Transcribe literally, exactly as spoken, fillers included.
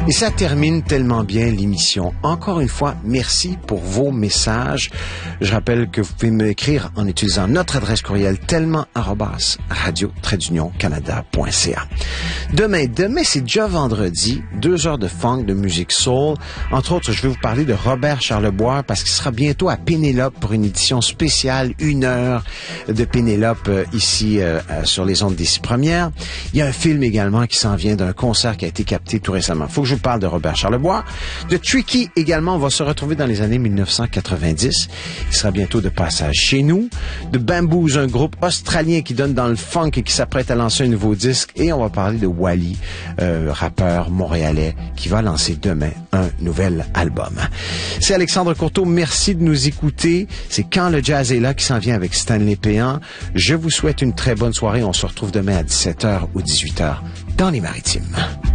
Et ça termine tellement bien l'émission. Encore une fois, merci pour vos messages. Je rappelle que vous pouvez m'écrire en utilisant notre adresse courriel tellement arobase radio trait d'union canada point c a. Demain, demain c'est déjà vendredi, deux heures de funk, de musique soul. Entre autres, je vais vous parler de Robert Charlebois parce qu'il sera bientôt à Pénélope pour une édition spéciale, une heure de Pénélope euh, ici euh, sur les ondes d'ici première. Il y a un film également qui s'en vient d'un concert qui a été capté tout récemment. Faut que je vous parle de Robert Charlebois. De Tricky également, on va se retrouver dans les années mille neuf cent quatre-vingt-dix. Il sera bientôt de passage chez nous. De Bamboos, un groupe australien qui donne dans le funk et qui s'apprête à lancer un nouveau disque. Et on va parler de Wally, euh, rappeur montréalais qui va lancer demain un nouvel album. C'est Alexandre Courteau. Merci de nous écouter. C'est Quand le jazz est là qui s'en vient avec Stanley Péan. Je vous souhaite une très bonne soirée. On se retrouve demain à dix-sept heures ou dix-huit heures dans les Maritimes.